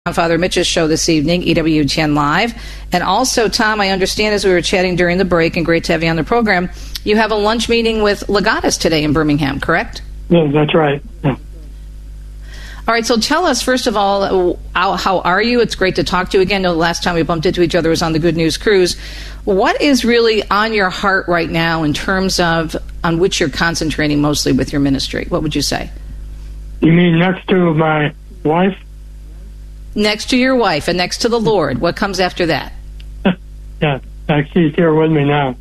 on Father Mitch's show this evening, EWTN Live. And also, Tom, I understand as we were chatting during the break, and great to have you on the program, you have a lunch meeting with Legatus today in Birmingham, correct? Yeah, that's right. Yeah. All right, so tell us, first of all, how are you? It's great to talk to you again. The last time we bumped into each other was on the Good News Cruise. What is really on your heart right now in terms of on which you're concentrating mostly with your ministry? What would you say? You mean next to my wife? Next to your wife and next to the Lord. What comes after that? Yeah, she's here with me now.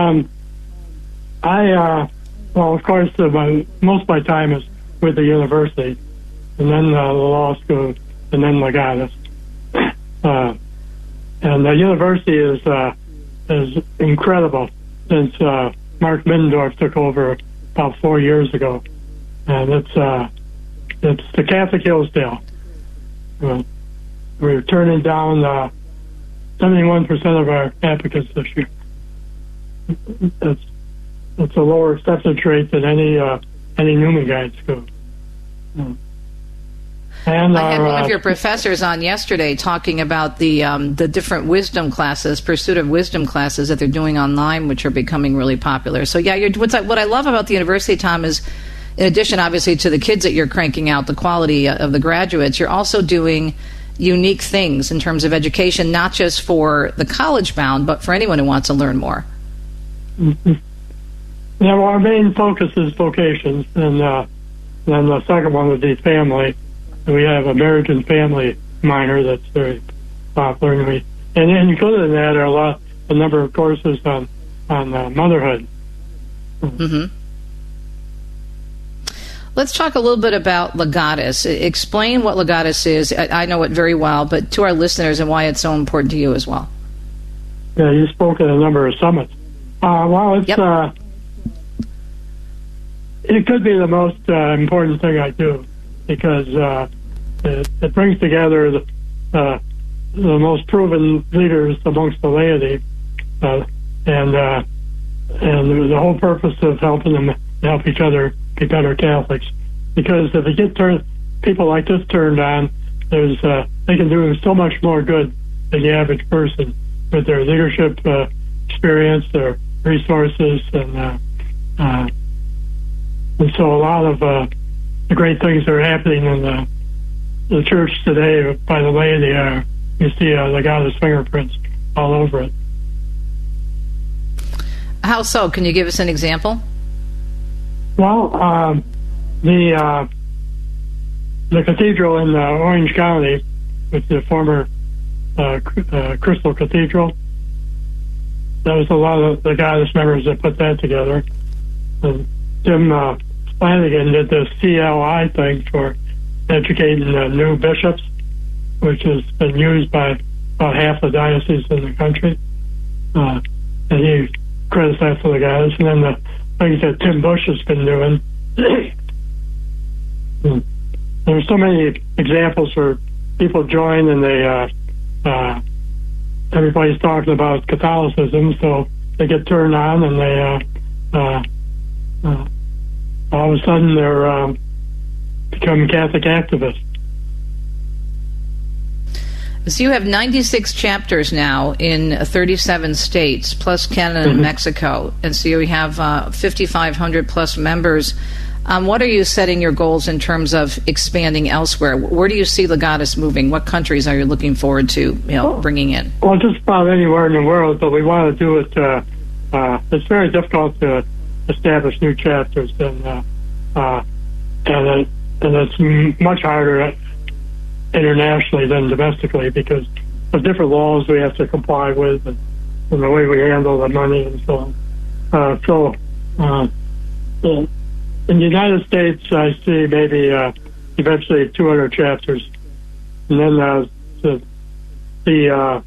Well, of course, most of my time is with the university, and then the law school, and then Legatus. And the university is incredible since Mark Middendorf took over about 4 years ago, and it's the Catholic Hillsdale. We're turning down 71% of our applicants this year. It's a lower acceptance rate than any Newman Guide school. And I had one of your professors on yesterday talking about the different wisdom classes, pursuit of wisdom classes that they're doing online, which are becoming really popular. So yeah, what I love about the university, Tom, is in addition, obviously, to the kids that you're cranking out, the quality of the graduates, you're also doing unique things in terms of education, not just for the college bound, but for anyone who wants to learn more. Mm-hmm. Yeah, well, our main focus is vocations, and then the second one would be family. We have a marriage and family minor that's very popular, and included in that are a number of courses on motherhood. Mm-hmm. Let's talk a little bit about Legatus. Explain what Legatus is. I know it very well, but to our listeners and why it's so important to you as well. Yeah, you spoke at a number of summits. It could be the most important thing I do because it brings together the most proven leaders amongst the laity, and the whole purpose of helping them help each other be better Catholics. Because if they get people like this turned on, they can do so much more good than the average person with their leadership experience, their resources, and so a lot of the great things that are happening in the church today by the laity you see Legatus fingerprints all over it. How so? Can you give us an example? Well, the cathedral in Orange County, with the former Crystal Cathedral, that was a lot of the Legatus members that put that together. And Tim Flanagan did the CLI thing for educating new bishops, which has been used by about half the dioceses in the country. And he credits that to Legatus. And then the things that Tim Bush has been doing. There's so many examples where people join and they everybody's talking about Catholicism, so they get turned on and they all of a sudden they're become Catholic activists. So you have 96 chapters now in 37 states, plus Canada and Mexico. And so you have 5,500 plus members. What are you setting your goals in terms of expanding elsewhere? Where do you see Legatus moving? What countries are you looking forward to bringing in? Well, just about anywhere in the world, but we want to do it. It's very difficult to establish new chapters, and it's much harder internationally than domestically because of different laws we have to comply with and the way we handle the money and so on. In the United States, I see maybe eventually 200 chapters. And then the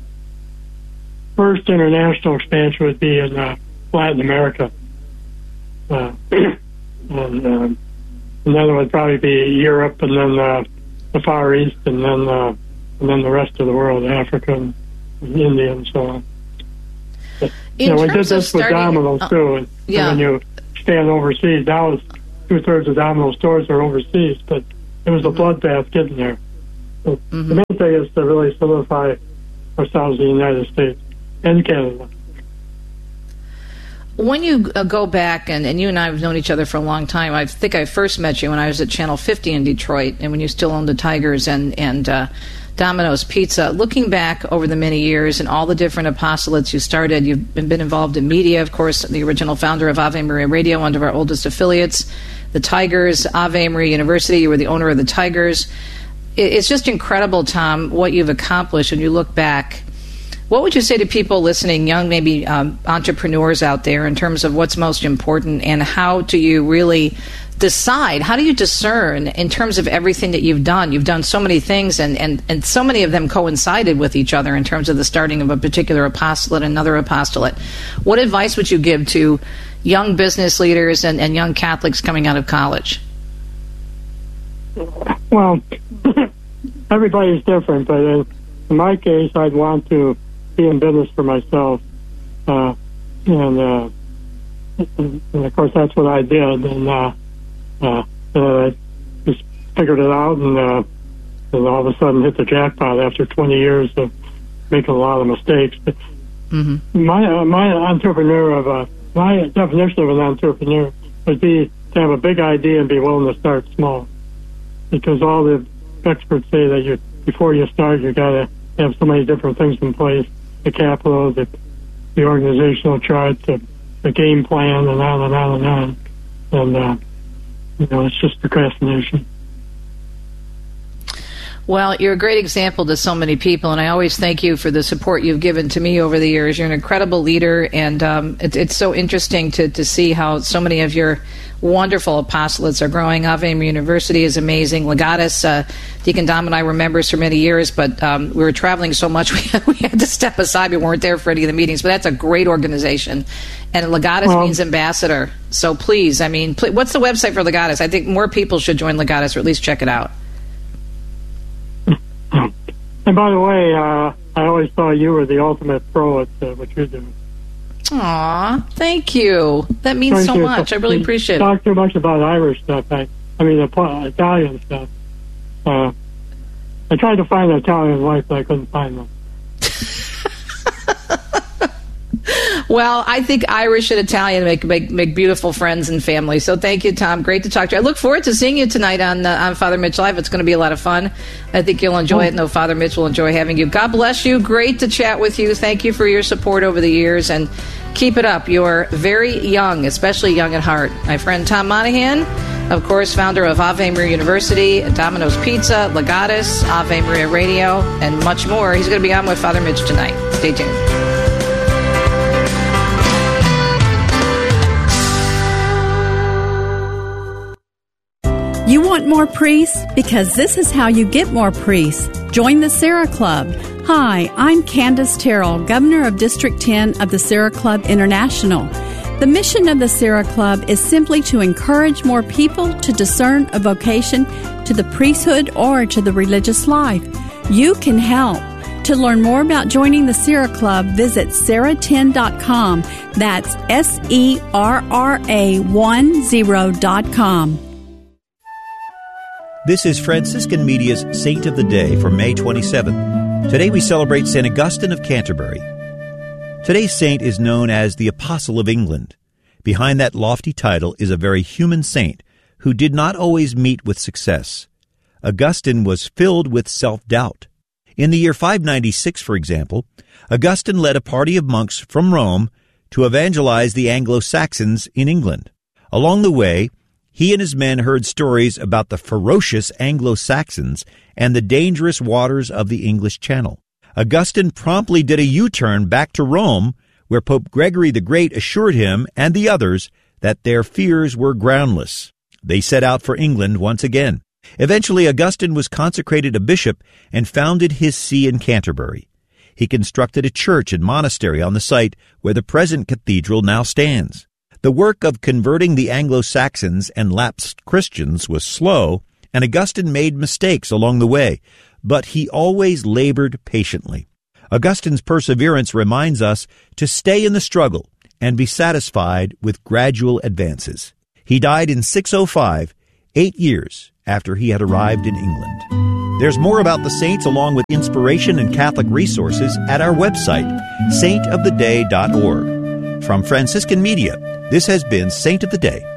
first international expansion would be in Latin America. And then it would probably be Europe, and then the Far East, and then the rest of the world, Africa and India and so on. But, we did this with Domino's too. And when you stand overseas, now 2/3 of Domino's stores are overseas, but it was a bloodbath getting there. So the main thing is to really solidify ourselves in the United States and Canada. When you go back, and you and I have known each other for a long time, I think I first met you when I was at Channel 50 in Detroit, and when you still owned the Tigers and Domino's Pizza. Looking back over the many years and all the different apostolates you started, you've been involved in media, of course, the original founder of Ave Maria Radio, one of our oldest affiliates, the Tigers, Ave Maria University. You were the owner of the Tigers. It's just incredible, Tom, what you've accomplished when you look back. What would you say to people listening, young maybe entrepreneurs out there, in terms of what's most important, and how do you really decide, how do you discern in terms of everything that you've done? You've done so many things, and so many of them coincided with each other in terms of the starting of a particular apostolate, another apostolate. What advice would you give to young business leaders and young Catholics coming out of college? Well, everybody's different, but in my case, I'd want to be in business for myself, and of course that's what I did, and I just figured it out, and all of a sudden hit the jackpot after 20 years of making a lot of mistakes. But my definition of an entrepreneur would be to have a big idea and be willing to start small, because all the experts say that before you start, you got to have so many different things in place. The capital, the organizational chart, the game plan, and on and on and on. And, it's just procrastination. Well, you're a great example to so many people, and I always thank you for the support you've given to me over the years. You're an incredible leader, and it's so interesting to see how so many of your wonderful apostolates are growing. Ave Maria University is amazing. Legatus, Deacon Dom and I were members for many years, but we were traveling so much we had to step aside. We weren't there for any of the meetings, but that's a great organization. And Legatus means ambassador. So please, what's the website for Legatus? I think more people should join Legatus, or at least check it out. And by the way, I always thought you were the ultimate pro at what you're doing. Aw, thank you. That means so much. I really appreciate it. Talk too much about Irish stuff. The Italian stuff. I tried to find an Italian wife, but I couldn't find one. Well, I think Irish and Italian make beautiful friends and family. So thank you, Tom. Great to talk to you. I look forward to seeing you tonight on Father Mitch Live. It's going to be a lot of fun. I think you'll enjoy it. No, Father Mitch will enjoy having you. God bless you. Great to chat with you. Thank you for your support over the years, and keep it up. You're very young, especially young at heart. My friend Tom Monahan, of course, founder of Ave Maria University, Domino's Pizza, Legatus, Ave Maria Radio, and much more. He's going to be on with Father Mitch tonight. Stay tuned. You want more priests? Because this is how you get more priests. Join the Sarah Club. Hi, I'm Candace Terrell, Governor of District 10 of the Sarah Club International. The mission of the Sarah Club is simply to encourage more people to discern a vocation to the priesthood or to the religious life. You can help. To learn more about joining the Sarah Club, visit sarah10.com. That's SERRA10.com. This is Franciscan Media's Saint of the Day for May 27th. Today we celebrate St. Augustine of Canterbury. Today's saint is known as the Apostle of England. Behind that lofty title is a very human saint who did not always meet with success. Augustine was filled with self-doubt. In the year 596, for example, Augustine led a party of monks from Rome to evangelize the Anglo-Saxons in England. Along the way, he and his men heard stories about the ferocious Anglo-Saxons and the dangerous waters of the English Channel. Augustine promptly did a U-turn back to Rome, where Pope Gregory the Great assured him and the others that their fears were groundless. They set out for England once again. Eventually, Augustine was consecrated a bishop and founded his see in Canterbury. He constructed a church and monastery on the site where the present cathedral now stands. The work of converting the Anglo-Saxons and lapsed Christians was slow, and Augustine made mistakes along the way, but he always labored patiently. Augustine's perseverance reminds us to stay in the struggle and be satisfied with gradual advances. He died in 605, 8 years after he had arrived in England. There's more about the saints along with inspiration and Catholic resources at our website, saintoftheday.org. From Franciscan Media, this has been Saint of the Day.